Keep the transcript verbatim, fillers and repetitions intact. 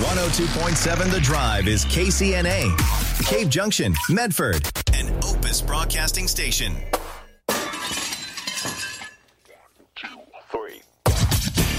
one oh two point seven The Drive is K C N A, Cave Junction, Medford, an Opus Broadcasting Station.